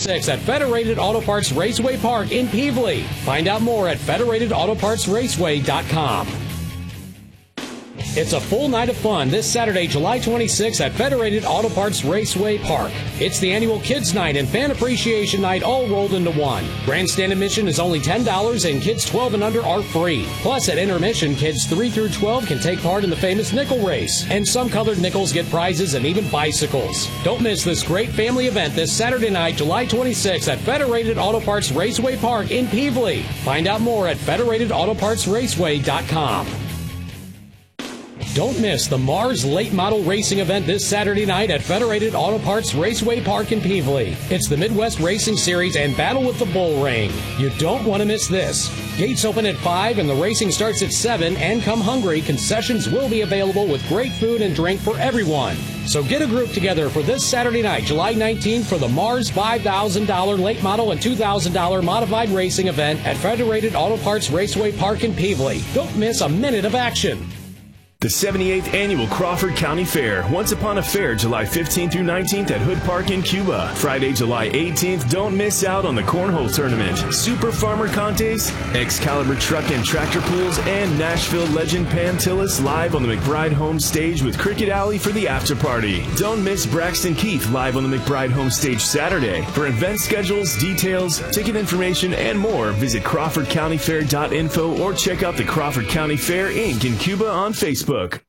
26 at Federated Auto Parts Raceway Park in Peevely. Find out more at federatedautopartsraceway.com. It's a full night of fun this Saturday, July 26th at Federated Auto Parts Raceway Park. It's the annual Kids Night and Fan Appreciation Night all rolled into one. Grandstand admission is only $10 and kids 12 and under are free. Plus, at intermission, kids 3 through 12 can take part in the famous nickel race. And some colored nickels get prizes and even bicycles. Don't miss this great family event this Saturday night, July 26th at Federated Auto Parts Raceway Park in Peevely. Find out more at federatedautopartsraceway.com. Don't miss the Mars Late Model Racing event this Saturday night at Federated Auto Parts Raceway Park in Peevely. It's the Midwest Racing Series and Battle with the Bull Ring. You don't want to miss this. Gates open at 5 and the racing starts at 7, and come hungry, concessions will be available with great food and drink for everyone. So get a group together for this Saturday night, July 19th, for the Mars $5,000 late model and $2,000 modified racing event at Federated Auto Parts Raceway Park in Peevely. Don't miss a minute of action. The 78th Annual Crawford County Fair. Once Upon a Fair, July 15th through 19th at Hood Park in Cuba. Friday, July 18th, don't miss out on the Cornhole Tournament, Super Farmer Contes, Excalibur Truck and Tractor Pools, and Nashville legend Pam Tillis live on the McBride Home Stage with Cricket Alley for the after party. Don't miss Braxton Keith live on the McBride Home Stage Saturday. For event schedules, details, ticket information, and more, visit CrawfordCountyFair.info or check out the Crawford County Fair Inc. in Cuba on Facebook.